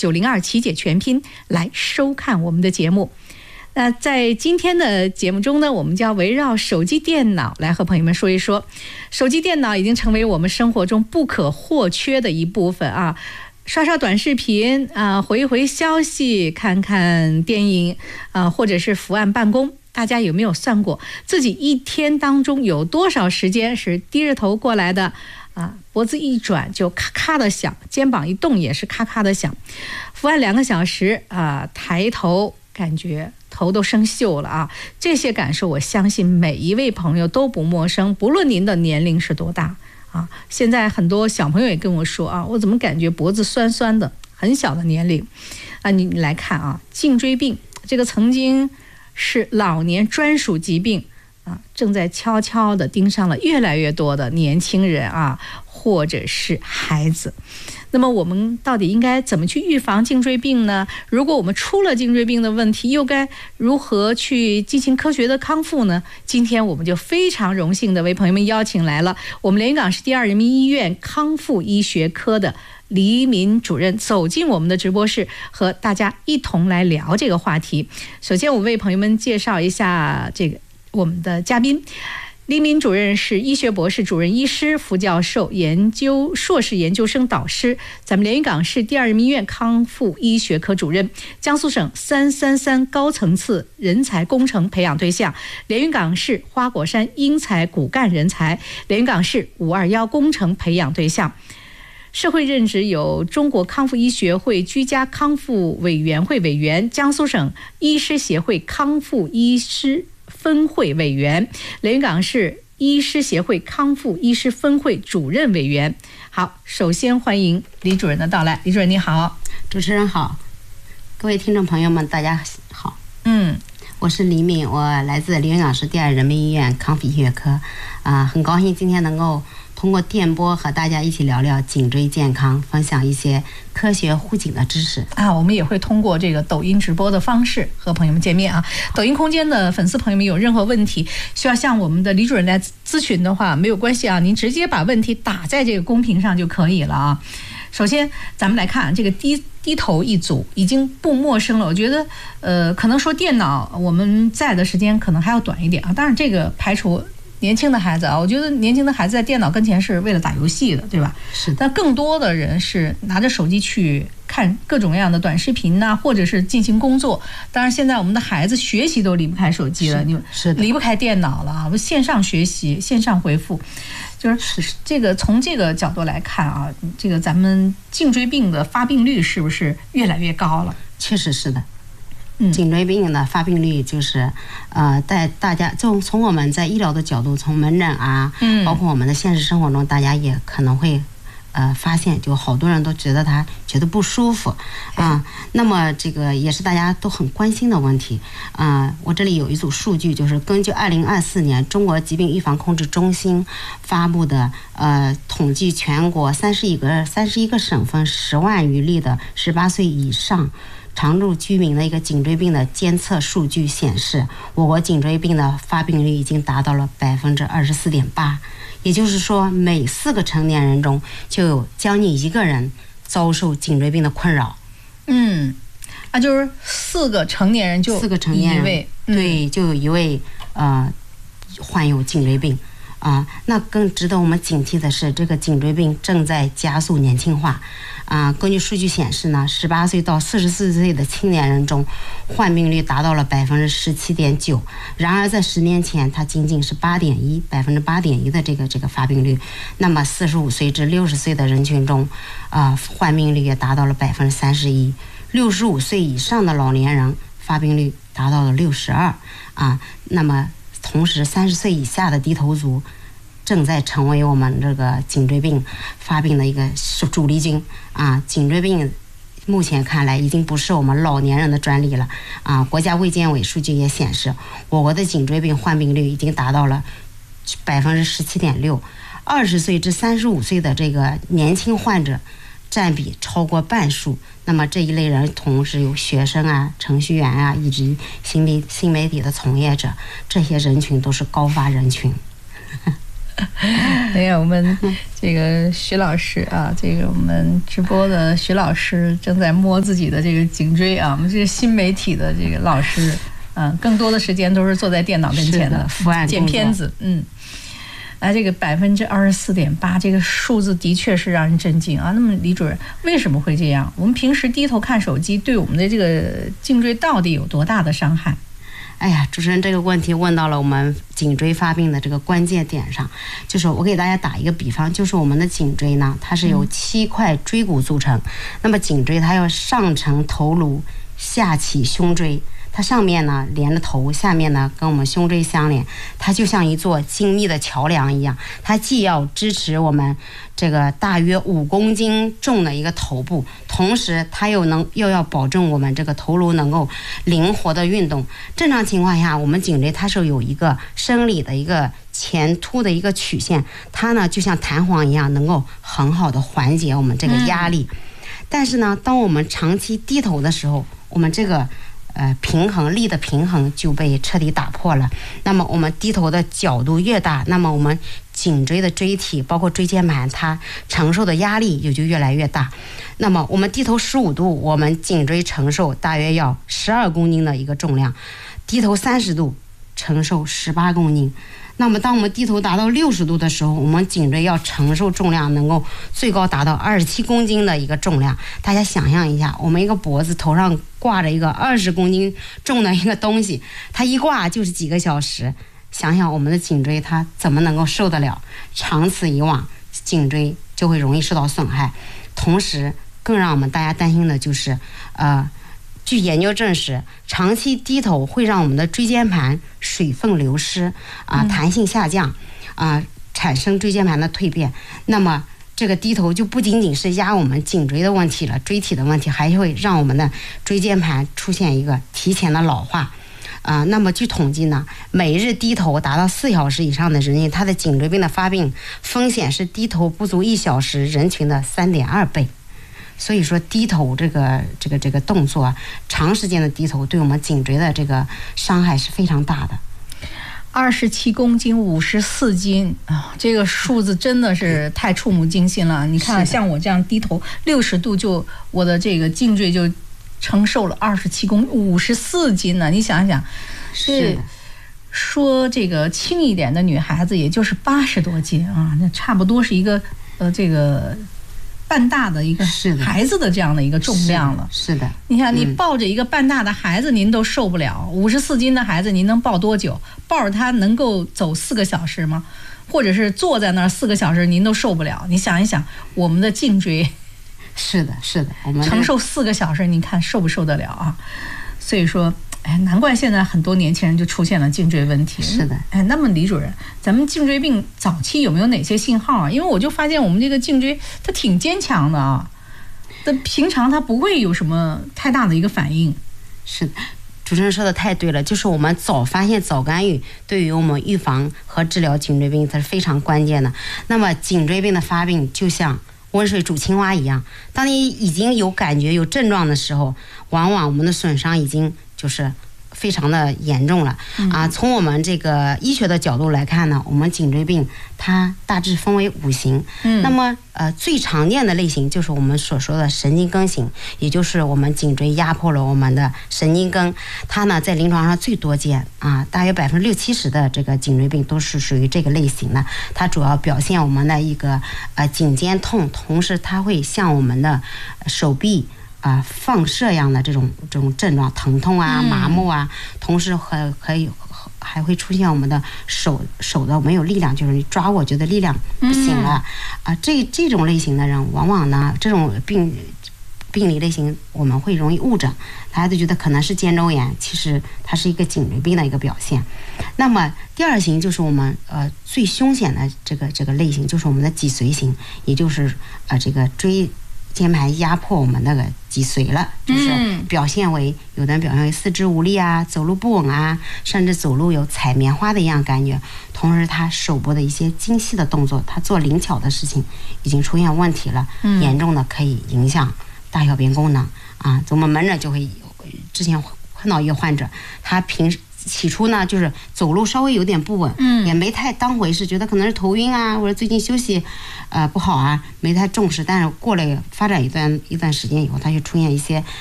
902齐解全拼来收看我们的节目。那在今天的节目中呢，我们就要围绕手机电脑来和朋友们说一说。手机电脑已经成为我们生活中不可或缺的一部分啊。刷刷短视频啊，回一回消息，看看电影啊，或者是伏案办公。大家有没有算过自己一天当中有多少时间是低着头过来的啊？脖子一转就咔咔的响，肩膀一动也是咔咔的响。伏案2个小时啊，抬头感觉头都生锈了啊！这些感受我相信每一位朋友都不陌生，不论您的年龄是多大。现在很多小朋友也跟我说啊，我怎么感觉脖子酸酸的？很小的年龄啊，你来看啊，颈椎病这个曾经是老年专属疾病啊，正在悄悄地盯上了越来越多的年轻人啊，或者是孩子。那么我们到底应该怎么去预防颈椎病呢？如果我们出了颈椎病的问题，又该如何去进行科学的康复呢？今天我们就非常荣幸的为朋友们邀请来了我们连云港市第2人民医院康复医学科的黎民主任，走进我们的直播室，和大家一同来聊这个话题。首先我为朋友们介绍一下我们的嘉宾。黎民主任是医学博士、主任医师、副教授、硕士研究生导师，咱们连云港市第2人民医院康复医学科主任，江苏省333高层次人才工程培养对象，连云港市花果山英才骨干人才，连云港市521工程培养对象。社会任职有中国康复医学会居家康复委员会委员，江苏省医师协会康复医师分会委员，连云港市医师协会康复医师分会主任委员。好，首先欢迎李主任的到来。李主任你好。 主持人好，各位听众朋友们大家好。我是黎民，我来自连云港市第2人民医院康复医学科很高兴今天能够通过电波和大家一起聊聊颈椎健康，分享一些科学护颈的知识我们也会通过这个抖音直播的方式和朋友们见面啊。抖音空间的粉丝朋友们有任何问题需要向我们的李主任来咨询的话，没有关系啊，您直接把问题打在这个公屏上就可以了啊。首先咱们来看这个低头一族已经不陌生了，我觉得可能说电脑我们在的时间可能还要短一点啊，当然这个排除年轻的孩子啊，我觉得年轻的孩子在电脑跟前是为了打游戏的，对吧？ 是。 但更多的人是拿着手机去看各种各样的短视频呐，或者是进行工作。当然，现在我们的孩子学习都离不开手机了， 是离不开电脑了啊！线上学习、线上回复，就是这个从这个角度来看啊，这个咱们颈椎病的发病率是不是越来越高了？ 确实是的。颈椎病的发病率就是在大家从我们在医疗的角度，从门诊包括我们的现实生活中，大家也可能会发现，就好多人都觉得不舒服那么这个也是大家都很关心的问题我这里有一组数据，就是根据2024年中国疾病预防控制中心发布的统计全国31个省份10万余例的18岁以上常住居民的一个颈椎病的监测数据显示，我国颈椎病的发病率已经达到了24.8%，也就是说每4个成年人中就有将近1个人遭受颈椎病的困扰。 就是4个成年人就一位， 对，就有一位患有颈椎病那更值得我们警惕的是，这个颈椎病正在加速年轻化根据数据显示呢，18岁到44岁的青年人中患病率达到了17.9%，然而在10年前它仅仅是8.1%的这个发病率。那么45岁至60岁的人群中患病率也达到了31%，65岁以上的老年人发病率达到了62%那么同时30岁以下的低头族正在成为我们这个颈椎病发病的一个主力军颈椎病目前看来已经不是我们老年人的专利了国家卫健委数据也显示，我国的颈椎病患病率已经达到了17.6%，20岁至35岁的这个年轻患者占比超过半数。那么这一类人同时有学生程序员以及新媒体的从业者，这些人群都是高发人群。 哎呀，我们这个徐老师啊，这个我们直播的徐老师正在摸自己的这个颈椎啊。我们这是新媒体的这个老师，更多的时间都是坐在电脑跟前的剪片子，这个24.8%这个数字的确是让人震惊啊。那么李主任，为什么会这样？我们平时低头看手机，对我们的这个颈椎到底有多大的伤害？ 哎呀，主持人这个问题问到了我们颈椎发病的这个关键点上，就是我给大家打一个比方，就是我们的颈椎呢，它是由7块椎骨组成，那么颈椎它要上承头颅，下起胸椎。它上面呢连着头，下面呢跟我们胸椎相连，它就像一座精密的桥梁一样，它既要支持我们这个大约5公斤重的一个头部，同时它又要保证我们这个头颅能够灵活的运动。正常情况下，我们颈椎它是有一个生理的一个前凸的一个曲线，它呢就像弹簧一样，能够很好的缓解我们这个压力。但是呢，当我们长期低头的时候，我们这个力的平衡就被彻底打破了。那么我们低头的角度越大，那么我们颈椎的椎体包括椎间盘它承受的压力也就越来越大。那么我们低头15度，我们颈椎承受大约要12公斤的一个重量，低头30度承受18公斤。那么当我们低头达到60度的时候，我们颈椎要承受重量能够最高达到27公斤的一个重量。大家想象一下，我们一个脖子头上挂着一个20公斤重的一个东西，它一挂就是几个小时，想想我们的颈椎它怎么能够受得了？长此以往，颈椎就会容易受到损害。同时更让我们大家担心的就是据研究证实，长期低头会让我们的椎间盘水分流失弹性下降产生椎间盘的蜕变。那么这个低头就不仅仅是压我们颈椎的问题了，椎体的问题，还会让我们的椎间盘出现一个提前的老化。那么据统计呢，每日低头达到4小时以上的人，他的颈椎病的发病风险是低头不足1小时人群的3.2倍。所以说低头这个动作长时间的低头对我们颈椎的这个伤害是非常大的。 27公斤54斤这个数字真的是太触目惊心了。你看像我这样低头60度，就我的这个颈椎就承受了27公54斤呢。你想想， 是说这个轻一点的女孩子也就是80多斤那差不多是一个这个半大的一个孩子的这样的一个重量了。 是的， 你看你抱着一个半大的孩子您都受不了，54斤的孩子您能抱多久？抱着他能够走4个小时吗？或者是坐在那儿4个小时您都受不了？你想一想，我们的颈椎是的，我们承受4个小时，你看受不受得了啊？所以说难怪现在很多年轻人就出现了颈椎问题。 是的， 那么李主任，咱们颈椎病早期有没有哪些信号啊？因为我就发现我们这个颈椎它挺坚强的啊，平常它不会有什么太大的一个反应。 是的，主持人说的太对了，就是我们早发现早干预，对于我们预防和治疗颈椎病它是非常关键的。那么颈椎病的发病就像温水煮青蛙一样，当你已经有感觉有症状的时候，往往我们的损伤已经就是非常的严重了从我们这个医学的角度来看呢，我们颈椎病它大致分为5型。那么最常见的类型就是我们所说的神经根型，也就是我们颈椎压迫了我们的神经根，它呢在临床上最多见大约60-70%的这个颈椎病都是属于这个类型的。它主要表现我们的一个颈肩痛，同时它会像我们的手臂放射样的这种症状，疼痛麻木同时还会出现我们的手的没有力量，就是你抓我觉得力量不行了这种类型的人，往往呢这种病理类型我们会容易误诊，大家都觉得可能是肩周炎，其实它是一个颈椎病的一个表现。那么第2型就是我们最凶险的这个类型，就是我们的脊髓型，也就是这个椎间盘压迫我们那个脊髓了，就是表现为有的人表现为四肢无力走路不稳甚至走路有踩棉花的一样感觉。同时他手部的一些精细的动作，他做灵巧的事情已经出现问题了，严重的可以影响大小便功能我们门诊就会之前碰到一个患者，他起初呢，就是走路稍微有点不稳，也没太当回事，觉得可能是头晕啊，或者最近休息，不好啊，没太重视。但是过了发展一段时间以后，他就出现一些